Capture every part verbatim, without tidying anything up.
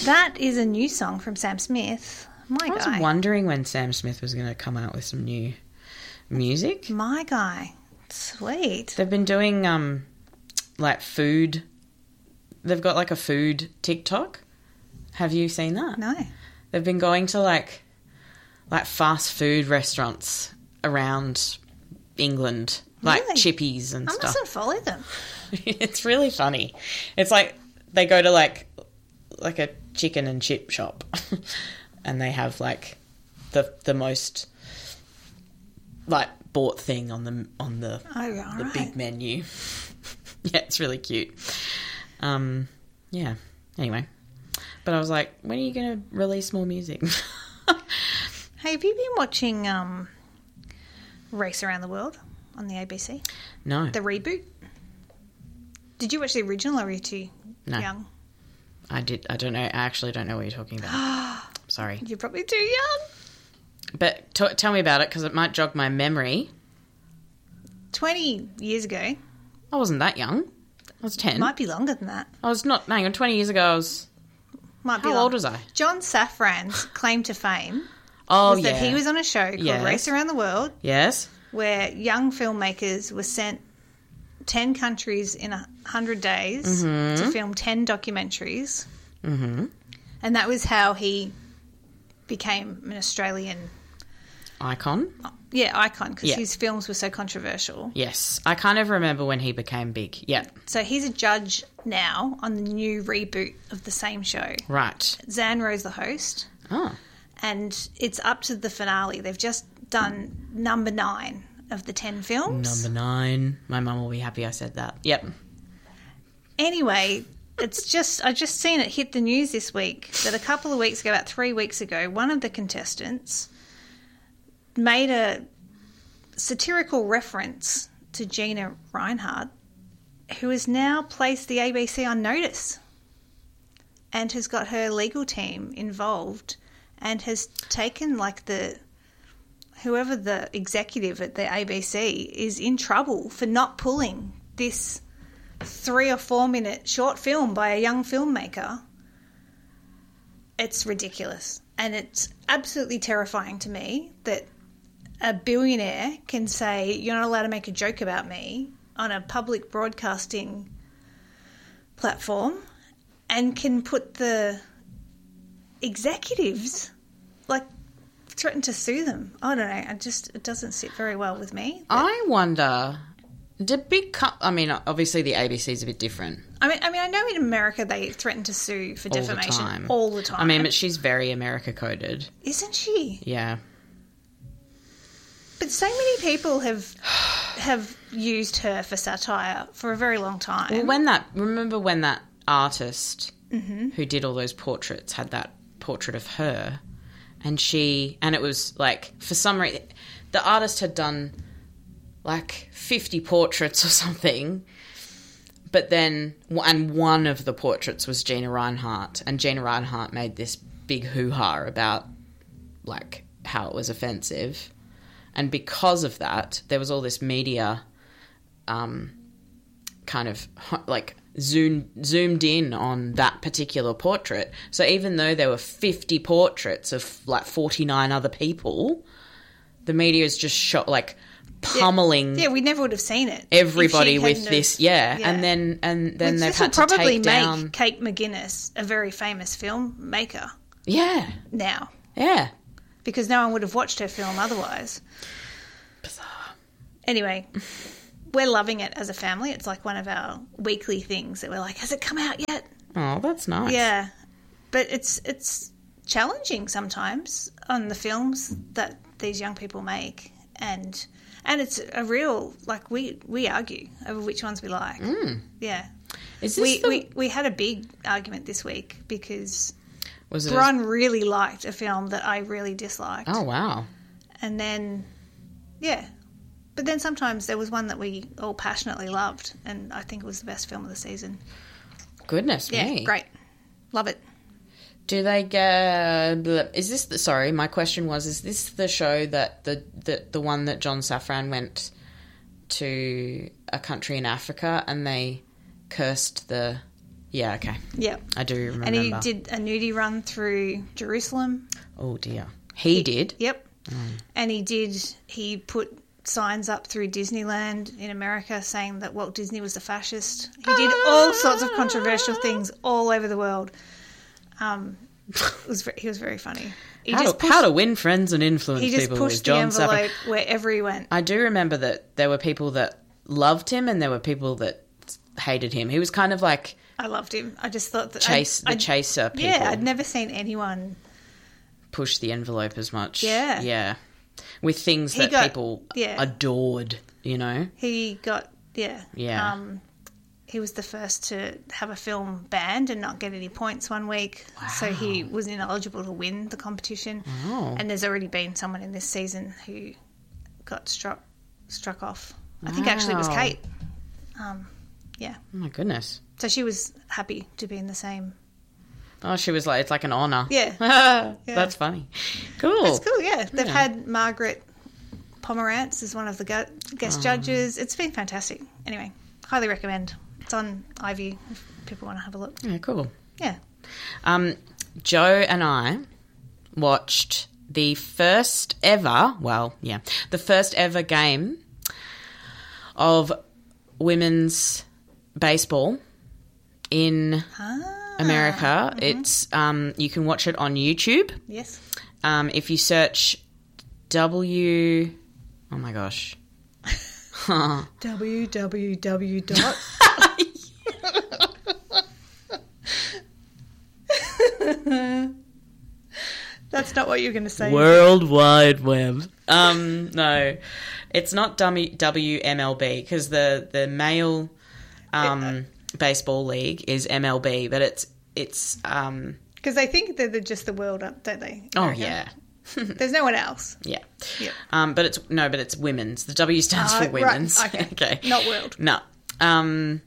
That is a new song from Sam Smith. My I was guy. wondering when Sam Smith was going to come out with some new music. My guy. Sweet. They've been doing, um, like, food. They've got, like, a food TikTok. Have you seen that? No. They've been going to, like, like fast food restaurants around England, like Really? Chippies and I stuff. mustn't follow them. It's really funny. It's like they go to, like, like a chicken and chip shop and they have, like, the the most, like, bought thing on the on the, Oh, the right. big menu. Yeah, it's really cute. Um, yeah. Anyway. But I was like, when are you going to release more music? Hey, have you been watching um, Race Around the World on the A B C? No. The reboot? Did you watch the original or are you too No. young? I did. I don't know. I actually don't know what you're talking about. Sorry. You're probably too young. But t- tell me about it because it might jog my memory. twenty years ago. I wasn't that young. I was ten. Might be longer than that. I was not. Hang on. twenty years ago, I was. Might be How long- old was I? John Safran's claim to fame Oh, was yeah. that he was on a show called Yes. Race Around the World Yes. where young filmmakers were sent ten countries in a hundred days Mm-hmm. to film ten documentaries. Mm-hmm. And that was how he became an Australian, Icon. yeah, icon because Yeah. his films were so controversial. Yes. I kind of remember when he became big. Yeah. So he's a judge now on the new reboot of the same show. Right. Zan Rose, the host. Oh. And it's up to the finale. They've just done number nine of the ten films. Number nine. My mum will be happy I said that. Yep. Anyway, it's just I just seen it hit the news this week that a couple of weeks ago, about three weeks ago, one of the contestants made a satirical reference to Gina Reinhardt, who has now placed the A B C on notice and has got her legal team involved and has taken like the whoever the executive at the A B C is in trouble for not pulling this three or four minute short film by a young filmmaker. It's ridiculous. And it's absolutely terrifying to me that a billionaire can say, you're not allowed to make a joke about me on a public broadcasting platform, and can put the executives, like, threaten to sue them. I don't know. I just, it doesn't sit very well with me. I wonder, do big... Co- I mean, obviously the A B C is a bit different. I mean, I mean, I know in America they threaten to sue for All the defamation time. all the time. I mean, but she's very America-coded. Isn't she? Yeah. But so many people have have used her for satire for a very long time. Well, when that... Remember when that artist Mm-hmm. who did all those portraits had that portrait of her, and she... And it was, like, for some reason... The artist had done, like, fifty portraits or something, but then... And one of the portraits was Gina Reinhardt, and Gina Reinhardt made this big hoo-ha about, like, how it was offensive. And because of that, there was all this media um, kind of, like, zoomed, zoomed in on that particular portrait. So even though there were fifty portraits of, like, forty-nine other people, the media is just shot, like, pummeling Yeah, we never would have seen it. everybody if she with hadn't this. have- Yeah. And then and then Which they've this will had to probably take make down... Kate McGuinness a very famous filmmaker Yeah. now, Yeah. because no one would have watched her film otherwise. Bizarre. Anyway, we're loving it as a family. It's like one of our weekly things that we're like, has it come out yet? Oh, that's nice. Yeah, but it's it's challenging sometimes on the films that these young people make, and and it's a real, like, we we argue over which ones we like. Mm. Yeah, Is this we, the... we we had a big argument this week because was it Bron really liked a film that I really disliked. Oh, wow. And then, yeah. But then sometimes there was one that we all passionately loved, and I think it was the best film of the season. Goodness Yeah, me. great. Love it. Do they get... Is this the... Sorry, my question was, is this the show that... The, the, the one that John Safran went to a country in Africa and they cursed the Yeah, okay. Yeah. I do remember. And he did a nudie run through Jerusalem. Oh, dear. He, he did? Yep. Mm. And he did, he put signs up through Disneyland in America saying that Walt Disney was a fascist. He did all sorts of controversial things all over the world. Um, it was very, he was very funny. He how, just to, pushed, how to win friends and influence people. He just people pushed with the John envelope Safran. wherever he went. I do remember that there were people that loved him and there were people that hated him. He was kind of like... I loved him. I just thought that... Chase, I, the chaser people. Yeah, I'd never seen anyone... push the envelope as much. Yeah. Yeah. With things He that got- people yeah. adored, you know? He got... Yeah. Yeah. Um, he was the first to have a film banned and not get any points one week. Wow. So he was ineligible to win the competition. Oh. And there's already been someone in this season who got struck struck off. I think actually it was Wow. Kate. Um, yeah. Oh, my goodness. So she was happy to be in the same. Oh, she was like, it's like an honour. Yeah. That's funny. Cool. It's cool, yeah. They've Yeah. had Margaret Pomerantz as one of the gu- guest Oh. judges. It's been fantastic. Anyway, highly recommend. It's on iView if people want to have a look. Yeah, cool. Yeah. Um, Joe and I watched the first ever, well, yeah, the first ever game of women's baseball in Ah, America. It's um, you can watch it on YouTube. yes. Um, if you search W, oh my gosh, www dot That's not what you're going to say. World Wide Web. Um, no, it's not W M L B because the the male um, baseball league is M L B, but it's it's um. Because they think they're the, just the world up, don't they? Oh America? yeah, There's no one else. yeah. Yeah. Um, but it's no, but it's women's. The W stands Uh, for right, women's. okay. okay. Not world. No. Um.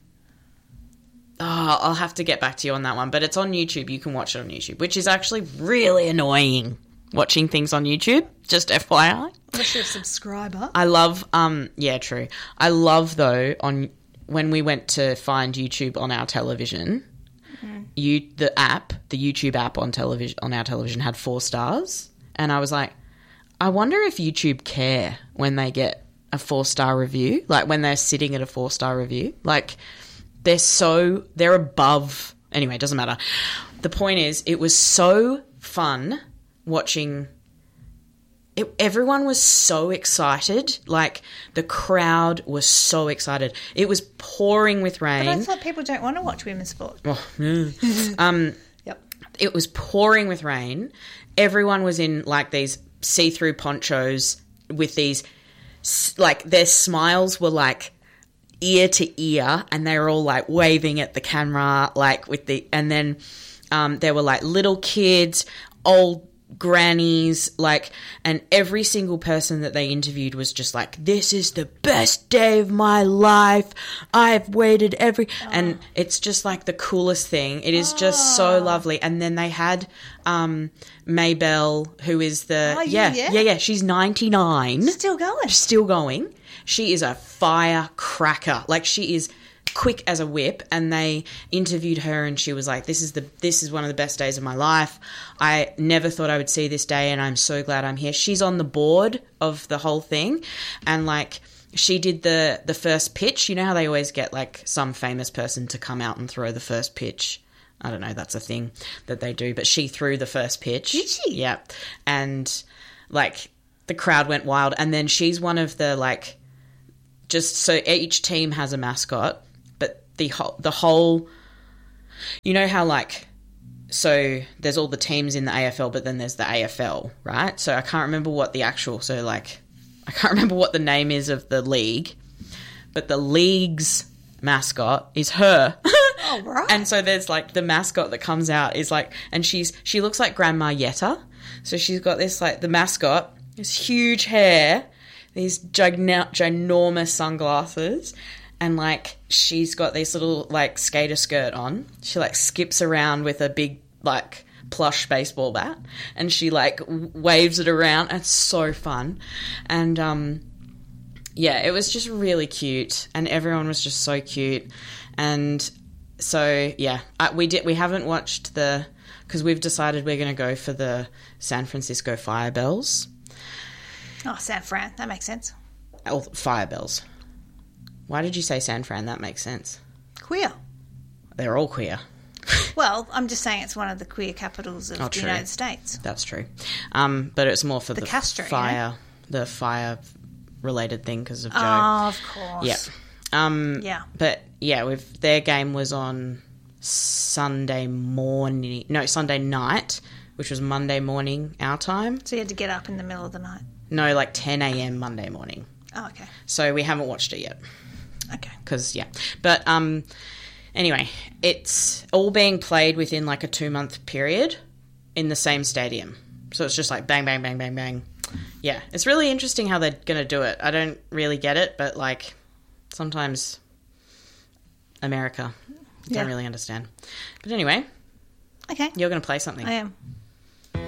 Oh, I'll have to get back to you on that one, but it's on YouTube. You can watch it on YouTube, which is actually really annoying. Watching things on YouTube, just F Y I. Unless you're a subscriber. I love, um, yeah, true. I love though on when we went to find YouTube on our television, mm. you the app, the YouTube app on television on our television had four stars, and I was like, I wonder if YouTube care when they get a four star review, like when they're sitting at a four star review, like they're so they're above. Anyway, it doesn't matter. The point is, it was so fun watching. It, everyone was so excited. Like, the crowd was so excited. It was pouring with rain. But I thought people don't want to watch women's sport. Oh, yeah. um, Yep. It was pouring with rain. Everyone was in, like, these see-through ponchos with these, like, their smiles were, like, ear to ear, and they were all, like, waving at the camera, like, with the... And then um, there were, like, little kids, old grannies, like, and every single person that they interviewed was just like, this is the best day of my life, I've waited every oh. and it's just like the coolest thing. It is oh. just so lovely. And then they had um Maybelle, who is the oh, yeah, yeah yeah yeah she's ninety-nine, still going still going she is a firecracker. Like, she is quick as a whip. And they interviewed her and she was like, this is the this is one of the best days of my life. I never thought I would see this day and I'm so glad I'm here. She's on the board of the whole thing, and like, she did the the first pitch. You know how they always get like some famous person to come out and throw the first pitch? I don't know, that's a thing that they do, but she threw the first pitch. Did she? Yeah. And like, the crowd went wild. And then she's one of the, like, just so each team has a mascot, but the whole, the whole, you know how, like, so there's all the teams in the A F L, but then there's the A F L, right? So I can't remember what the actual, so like, I can't remember what the name is of the league, but the league's mascot is her. Oh, right. And so there's like the mascot that comes out is like, and she's, she looks like Grandma Yetta. So she's got this, like, the mascot, this huge hair, these gigna- ginormous sunglasses, and like, she's got this little like skater skirt on. She like skips around with a big like plush baseball bat, and she like w- waves it around. It's so fun. And um yeah, it was just really cute, and everyone was just so cute. And so yeah, uh, we did. We haven't watched the because we've decided we're going to go for the San Francisco Fire Bells. Oh, San Fran. That makes sense. Oh, Fire Bells. Why did you say San Fran? That makes sense. Queer. They're all queer. Well, I'm just saying it's one of the queer capitals of Oh, the true. United States. That's true. Um, but it's more for the, The Castro, fire, the fire related thing because of Joe. Oh, of course. Yeah. Um, Yeah. But yeah, we've their game was on Sunday morning. No, Sunday night, which was Monday morning our time. So you had to get up in the middle of the night. No, like ten a.m. Monday morning. Oh, okay. So we haven't watched it yet. Okay. Because, yeah. But um, anyway, it's all being played within like a two-month period in the same stadium. So it's just like bang, bang, bang, bang, bang. Yeah, it's really interesting how they're going to do it. I don't really get it, but like sometimes America, don't Yeah. really understand. But anyway, Okay. you're going to play something. I am.